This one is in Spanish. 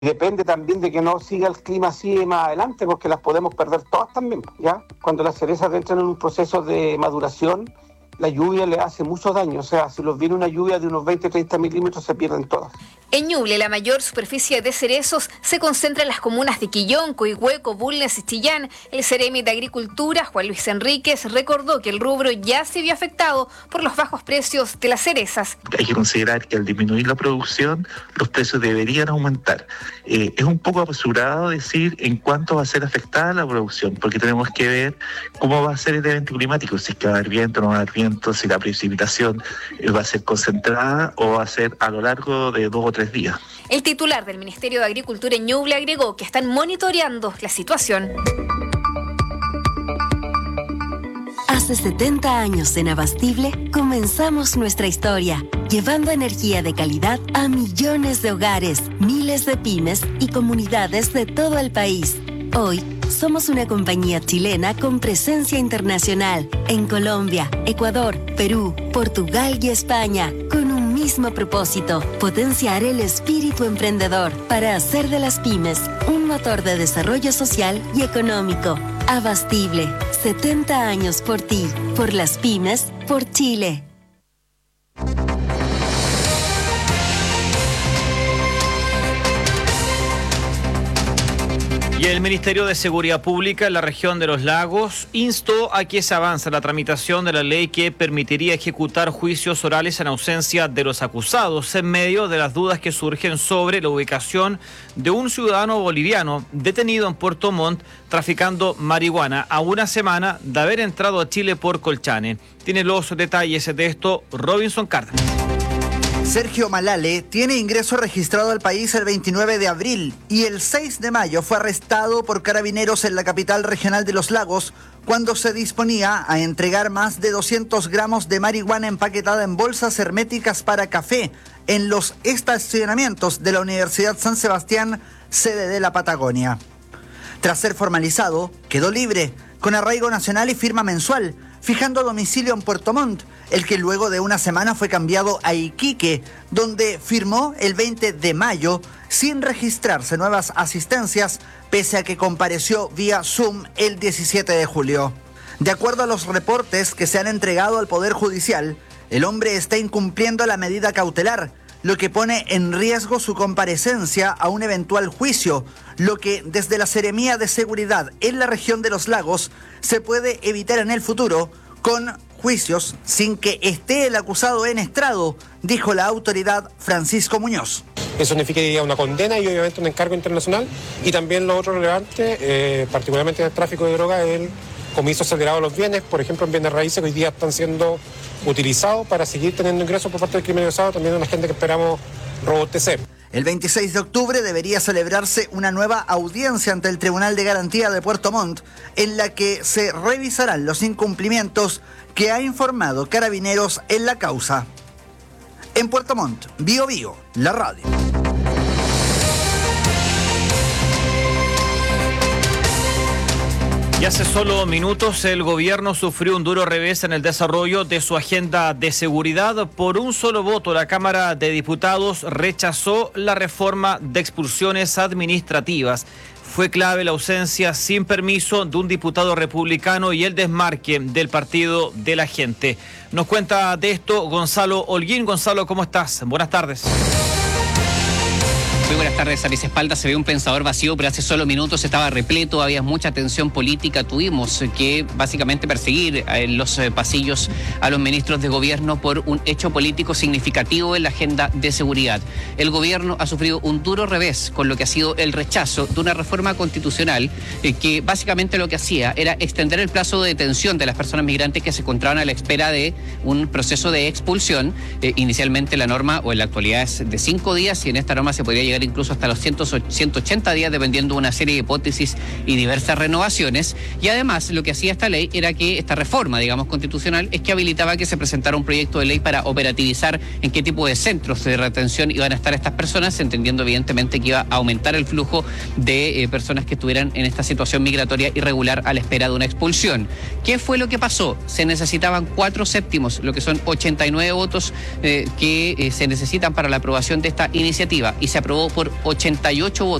Depende también de que no siga el clima así más adelante, porque las podemos perder todas también, ¿ya? Cuando las cerezas entran en un proceso de maduración, la lluvia le hace mucho daño. O sea, si los viene una lluvia de unos 20-30 milímetros, se pierden todas. En Ñuble, la mayor superficie de cerezos se concentra en las comunas de Quillón, Coihueco, Bulnes y Chillán. El Ceremi de Agricultura, Juan Luis Enríquez, recordó que el rubro ya se vio afectado por los bajos precios de las cerezas. Hay que considerar que al disminuir la producción, los precios deberían aumentar. Es un poco apresurado decir en cuánto va a ser afectada la producción, porque tenemos que ver cómo va a ser el evento climático, si es que va a haber viento o no va a haber viento, si la precipitación va a ser concentrada o va a ser a lo largo de 2 o 3 días. El titular del Ministerio de Agricultura en Ñuble agregó que están monitoreando la situación. Hace 70 años en Abastible comenzamos nuestra historia, llevando energía de calidad a millones de hogares, miles de pymes y comunidades de todo el país. Hoy somos una compañía chilena con presencia internacional en Colombia, Ecuador, Perú, Portugal y España, con un mismo propósito: potenciar el espíritu emprendedor para hacer de las pymes un motor de desarrollo social y económico. Abastible, 70 años por ti, por las pymes, por Chile. Y el Ministerio de Seguridad Pública en la región de Los Lagos instó a que se avance la tramitación de la ley que permitiría ejecutar juicios orales en ausencia de los acusados, en medio de las dudas que surgen sobre la ubicación de un ciudadano boliviano detenido en Puerto Montt traficando marihuana a una semana de haber entrado a Chile por Colchane. Tiene los detalles de esto Robinson Cárdenas. Sergio Malale tiene ingreso registrado al país el 29 de abril y el 6 de mayo fue arrestado por carabineros en la capital regional de Los Lagos cuando se disponía a entregar más de 200 gramos de marihuana empaquetada en bolsas herméticas para café en los estacionamientos de la Universidad San Sebastián, sede de la Patagonia. Tras ser formalizado, quedó libre, con arraigo nacional y firma mensual, fijando domicilio en Puerto Montt, el que luego de una semana fue cambiado a Iquique, donde firmó el 20 de mayo sin registrarse nuevas asistencias, pese a que compareció vía Zoom el 17 de julio. De acuerdo a los reportes que se han entregado al Poder Judicial, el hombre está incumpliendo la medida cautelar, lo que pone en riesgo su comparecencia a un eventual juicio, lo que desde la Seremía de Seguridad en la región de Los Lagos se puede evitar en el futuro con juicios sin que esté el acusado en estrado, dijo la autoridad Francisco Muñoz. Eso significa una condena y obviamente un encargo internacional, y también lo otro relevante, particularmente en el tráfico de droga, el comiso acelerado de los bienes, por ejemplo en bienes raíces que hoy día están siendo utilizados para seguir teniendo ingresos por parte del crimen organizado, también una gente que esperamos robustecer. El 26 de octubre debería celebrarse una nueva audiencia ante el Tribunal de Garantía de Puerto Montt, en la que se revisarán los incumplimientos que ha informado Carabineros en la causa. En Puerto Montt, Bio Bio, la radio. Y hace solo minutos el gobierno sufrió un duro revés en el desarrollo de su agenda de seguridad. Por un solo voto, la Cámara de Diputados rechazó la reforma de expulsiones administrativas. Fue clave la ausencia sin permiso de un diputado republicano y el desmarque del Partido de la Gente. Nos cuenta de esto Gonzalo Holguín. Gonzalo, ¿cómo estás? Buenas tardes. Muy buenas tardes. A mis espaldas se ve un pensador vacío, pero hace solo minutos estaba repleto, había mucha tensión política. Tuvimos que básicamente perseguir en los pasillos a los ministros de gobierno por un hecho político significativo en la agenda de seguridad. El gobierno ha sufrido un duro revés con lo que ha sido el rechazo de una reforma constitucional que básicamente lo que hacía era extender el plazo de detención de las personas migrantes que se encontraban a la espera de un proceso de expulsión. Inicialmente la norma, o en la actualidad, es de 5 días y en esta norma se podría llegar incluso hasta los 180 días, dependiendo de una serie de hipótesis y diversas renovaciones. Y además lo que hacía esta ley era que esta reforma, constitucional, es que habilitaba que se presentara un proyecto de ley para operativizar en qué tipo de centros de retención iban a estar estas personas, entendiendo evidentemente que iba a aumentar el flujo de personas que estuvieran en esta situación migratoria irregular a la espera de una expulsión. ¿Qué fue lo que pasó? Se necesitaban 4/7, lo que son 89 votos que se necesitan para la aprobación de esta iniciativa, y se aprobó por 88 votos.